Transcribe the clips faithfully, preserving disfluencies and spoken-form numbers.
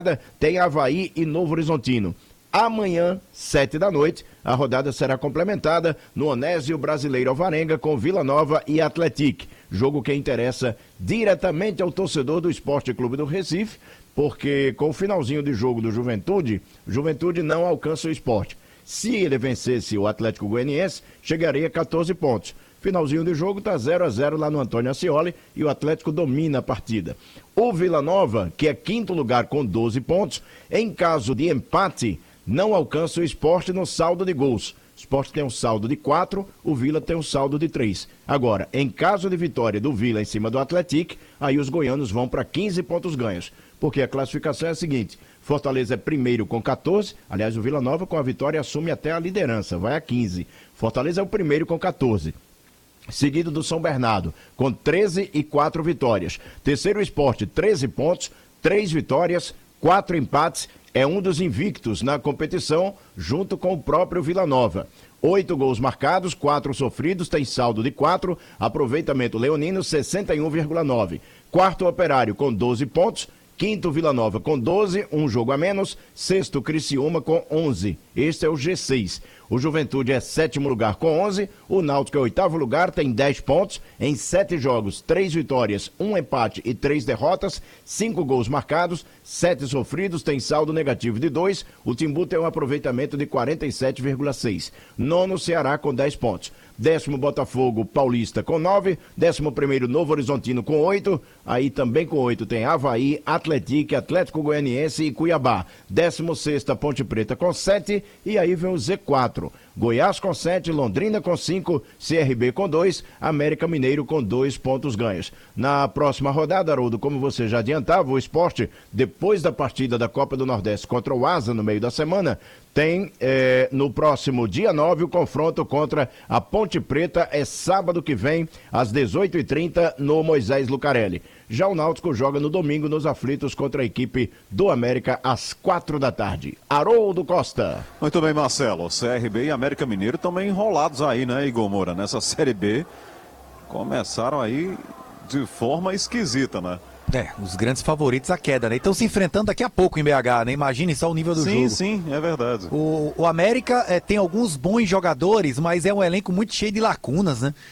tem Avaí e Novo Horizontino. Amanhã, sete da noite, a rodada será complementada no Onésio Brasileiro Alvarenga com Vila Nova e Atlético. Jogo que interessa diretamente ao torcedor do Esporte Clube do Recife, porque com o finalzinho de jogo do Juventude, Juventude não alcança o Esporte. Se ele vencesse o Atlético Goianiense, chegaria a catorze pontos. Finalzinho de jogo está zero a zero lá no Antônio Ascioli e o Atlético domina a partida. O Vila Nova, que é quinto lugar com doze pontos, em caso de empate, não alcança o Esporte no saldo de gols. O Esporte tem um saldo de quatro, o Vila tem um saldo de três. Agora, em caso de vitória do Vila em cima do Atlético, aí os goianos vão para quinze pontos ganhos. Porque a classificação é a seguinte: Fortaleza é primeiro com catorze, aliás, o Vila Nova com a vitória assume até a liderança, vai a quinze. Fortaleza é o primeiro com catorze. Seguido do São Bernardo, com treze e quatro vitórias. Terceiro o Esporte, treze pontos, três vitórias, quatro empates, é um dos invictos na competição, junto com o próprio Vila Nova. Oito gols marcados, quatro sofridos, tem saldo de quatro, aproveitamento leonino sessenta e um vírgula nove. Quarto Operário com doze pontos, quinto Vila Nova com doze, um jogo a menos, sexto Criciúma com onze. Este é o G seis. O Juventude é sétimo lugar com onze, o Náutico é oitavo lugar, tem dez pontos, em sete jogos, três vitórias, um empate e três derrotas, cinco gols marcados, sete sofridos, tem saldo negativo de dois, o Timbu tem um aproveitamento de quarenta e sete vírgula seis. Nono Ceará com dez pontos. Décimo Botafogo Paulista com nove, décimo primeiro Novo Horizontino com oito, aí também com oito tem Avaí, Atlético, Atlético Goianiense e Cuiabá. Décimo sexta Ponte Preta com sete e aí vem o Z quatro. Goiás com sete, Londrina com cinco, C R B com dois, América Mineiro com dois pontos ganhos. Na próxima rodada, Haroldo, como você já adiantava, o Esporte, depois da partida da Copa do Nordeste contra o Asa no meio da semana, tem eh, no próximo dia nove o confronto contra a Ponte Preta, é sábado que vem, às dezoito e trinta, no Moisés Lucarelli. Já o Náutico joga no domingo nos aflitos contra a equipe do América às quatro da tarde. Haroldo Costa. Muito bem, Marcelo. C R B e América Mineiro estão meio enrolados aí, né, Igor Moura? Nessa Série B, começaram aí de forma esquisita, né? É, os grandes favoritos à queda, né? Estão se enfrentando daqui a pouco em B H, né? Imagine só o nível do sim, jogo. Sim, sim, é verdade. O, o América é, tem alguns bons jogadores, mas é um elenco muito cheio de lacunas, né?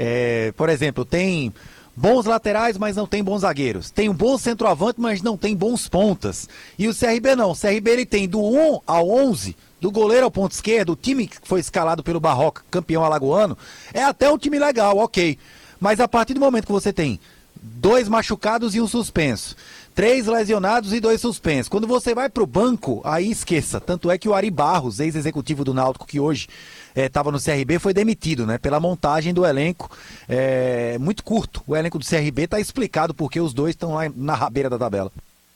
É, por exemplo, tem bons laterais, mas não tem bons zagueiros. Tem um bom centroavante, mas não tem bons pontas. E o C R B não. O C R B ele tem do um ao onze, do goleiro ao ponto esquerdo, o time que foi escalado pelo Barroca, campeão alagoano, é até um time legal, ok. Mas a partir do momento que você tem dois machucados e um suspenso, três lesionados e dois suspensos, quando você vai pro banco, aí esqueça. Tanto é que o Ari Barros, ex-executivo do Náutico, que hoje estava é, no C R B, foi demitido, né? Pela montagem do elenco, é, muito curto. O elenco do C R B tá explicado porque os dois estão lá na rabeira da tabela.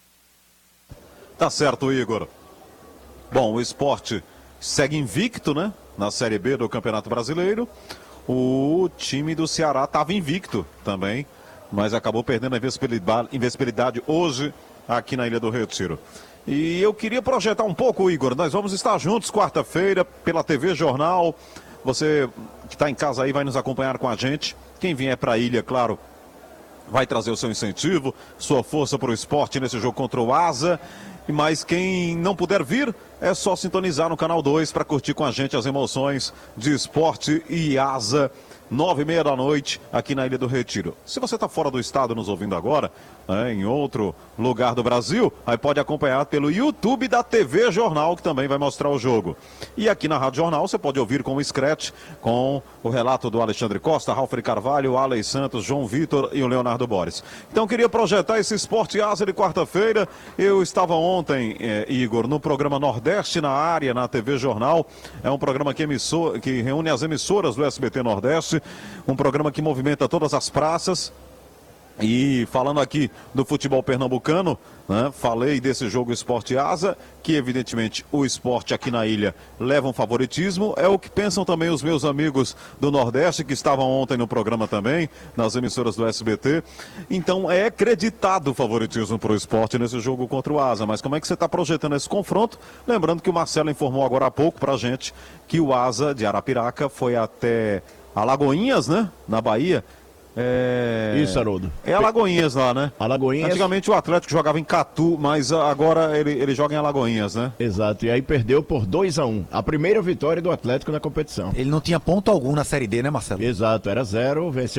Tá certo, Igor. Bom, o Sport segue invicto, né? Na Série B do Campeonato Brasileiro. O time do Ceará estava invicto também, mas acabou perdendo a invencibilidade hoje aqui na Ilha do Retiro. E eu queria projetar um pouco, Igor. Nós vamos estar juntos quarta-feira pela T V Jornal. Você que está em casa aí vai nos acompanhar com a gente. Quem vier para a ilha, claro, vai trazer o seu incentivo, sua força para o esporte nesse jogo contra o Asa. Mas quem não puder vir, é só sintonizar no Canal dois para curtir com a gente as emoções de Esporte e Asa, nove e meia da noite, aqui na Ilha do Retiro. Se você está fora do estado nos ouvindo agora, né, em outro lugar do Brasil, aí pode acompanhar pelo YouTube da T V Jornal, que também vai mostrar o jogo. E aqui na Rádio Jornal você pode ouvir com o Scratch, com o relato do Alexandre Costa, Ralf Carvalho, Alex Santos, João Vitor e o Leonardo Borges. Então queria projetar esse Esporte Asa de quarta-feira. Eu estava ontem, eh, Igor, no programa Nordeste na área, na T V Jornal. É um programa que, emissor, que reúne as emissoras do S B T Nordeste, um programa que movimenta todas as praças. E falando aqui do futebol pernambucano, né, falei desse jogo Esporte Asa, que evidentemente o esporte aqui na ilha leva um favoritismo, é o que pensam também os meus amigos do Nordeste, que estavam ontem no programa também, nas emissoras do S B T. Então é acreditado o favoritismo para o esporte nesse jogo contra o Asa, mas como é que você está projetando esse confronto? Lembrando que o Marcelo informou agora há pouco para a gente que o Asa de Arapiraca foi até Alagoinhas, né, na Bahia, É... Isso, Haroldo. É Alagoinhas lá, né? Alagoinhas. Antigamente o Atlético jogava em Catu, mas agora ele, ele joga em Alagoinhas, né? Exato, e aí perdeu por dois a um. A primeira vitória do Atlético na competição. Ele não tinha ponto algum na Série D, né, Marcelo? Exato, era zero, venceu